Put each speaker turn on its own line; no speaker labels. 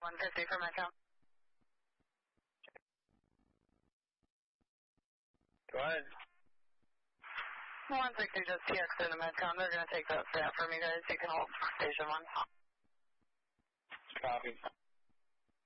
150 for Metcom.
Go ahead.
160 just TX into Metcom. They're going to take that from you guys. You can hold station 1.
Copy.